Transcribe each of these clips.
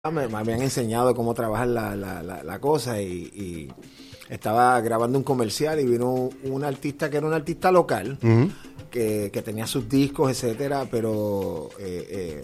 me habían enseñado cómo trabajar la cosa y estaba grabando un comercial y vino un artista que era un artista local, que tenía sus discos, etcétera, pero él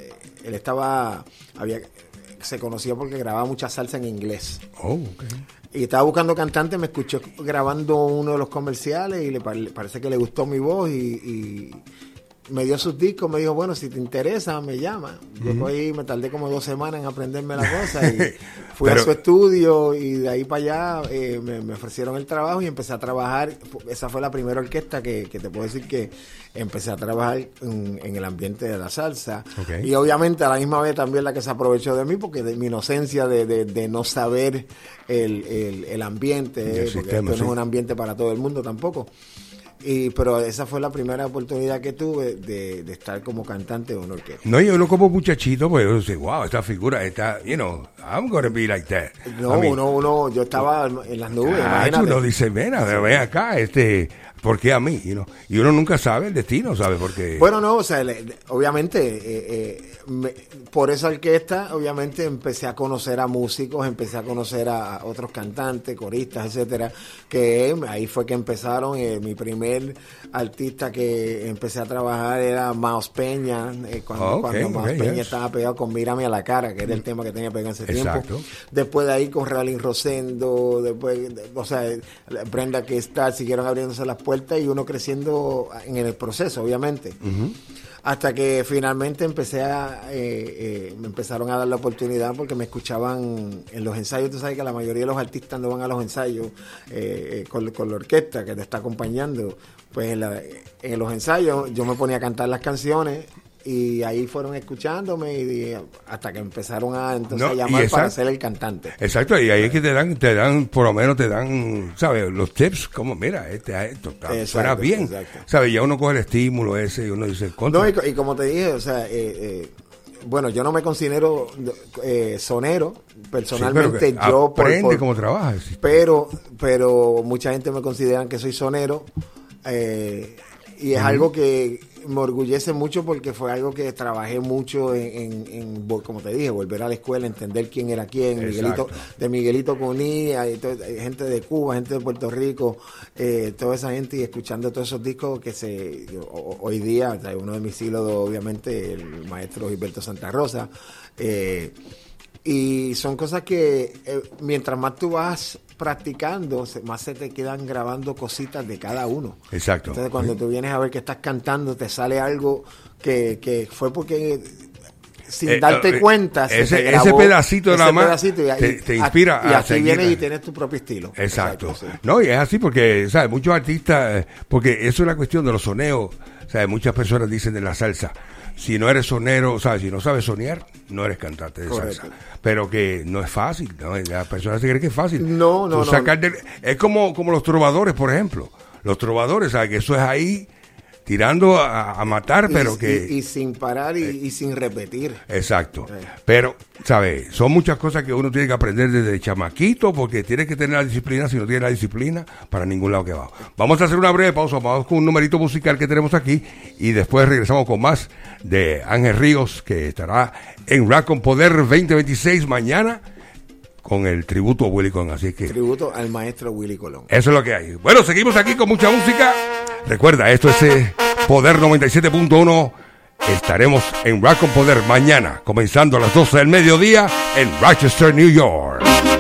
se conocía porque grababa mucha salsa en inglés. Oh, okay. Y estaba buscando cantante, me escuchó grabando uno de los comerciales y le parece que le gustó mi voz y me dio sus discos, me dijo, bueno, si te interesa, me llama. Después ahí me tardé como 2 semanas en aprenderme la cosa y fui a su estudio y de ahí para allá me ofrecieron el trabajo y empecé a trabajar. Esa fue la primera orquesta que te puedo decir que empecé a trabajar en el ambiente de la salsa. Okay. Y obviamente a la misma vez también la que se aprovechó de mí, porque de mi inocencia de no saber el ambiente, porque esto no es un ambiente para todo el mundo tampoco. Pero esa fue la primera oportunidad que tuve de estar como cantante de una orquesta. No, yo uno como muchachito, pues uno dice, wow, esta figura, I'm gonna be like that. No, yo estaba en las nubes, imagínate. Uno dice, ven acá, ¿por qué a mí? Y uno nunca sabe el destino, ¿sabe? Porque... Bueno, no, o sea, obviamente, por esa orquesta, obviamente empecé a conocer a músicos, empecé a conocer a otros cantantes, coristas, etcétera, que ahí fue que empezaron. Mi primer artista que empecé a trabajar era Maos Peña, cuando Maos Peña estaba pegado con Mírame a la cara, que era el tema que tenía pegado en ese tiempo. Después de ahí con Realín Rosendo, después, Brenda Kestar, siguieron abriéndose las puertas y uno creciendo en el proceso, obviamente. Hasta que finalmente me empezaron a dar la oportunidad porque me escuchaban en los ensayos. Tú sabes que la mayoría de los artistas no van a los ensayos con la orquesta que te está acompañando. Pues en los ensayos yo me ponía a cantar las canciones y ahí fueron escuchándome hasta que empezaron a llamar para ser el cantante. Exacto, y ahí es que te dan, por lo menos te dan, ¿sabes? Los tips, como mira, esto suena bien, exacto. ¿Sabes? Ya uno coge el estímulo ese y uno dice, no, y como te dije, o sea, bueno, yo no me considero sonero, personalmente. Sí, yo aprende cómo trabajas. Pero mucha gente me considera que soy sonero, y es algo que me orgullece mucho porque fue algo que trabajé mucho en como te dije, volver a la escuela, entender quién era quién. Miguelito Cuní, gente de Cuba, gente de Puerto Rico, toda esa gente, y escuchando todos esos discos que hoy día, uno de mis ídolos, obviamente, el maestro Gilberto Santa Rosa, y son cosas que mientras más tú vas practicando, más se te quedan grabando cositas de cada uno. Exacto. Entonces cuando tú vienes a ver que estás cantando, te sale algo que fue porque sin darte cuenta ese pedacito nada más te inspira y así vienes y tienes tu propio estilo. Exacto. Sí. No, y es así porque, ¿sabes? Muchos artistas, porque eso es la cuestión de los soneos, ¿sabes? Muchas personas dicen de la salsa, si no eres sonero, ¿sabes? Si no sabes sonear, no eres cantante de salsa. Pero que no es fácil, ¿no? Las personas se creen que es fácil. No. Es como los trovadores, por ejemplo. Los trovadores, ¿sabes? Que eso es ahí tirando a matar, pero que... Y sin parar y sin repetir. Exacto. Pero, ¿sabes? Son muchas cosas que uno tiene que aprender desde chamaquito, porque tiene que tener la disciplina. Si no tiene la disciplina, para ningún lado que va. Vamos a hacer una breve pausa, vamos con un numerito musical que tenemos aquí, y después regresamos con más de Ángel Ríos, que estará en Rock con Poder 2026 mañana, con el tributo a Willy Colón. Así que... Tributo al maestro Willy Colón. Eso es lo que hay. Bueno, seguimos aquí con mucha música. Recuerda, esto es Poder 97.1. Estaremos en Rock con Poder mañana, comenzando a las 12 del mediodía en Rochester, New York.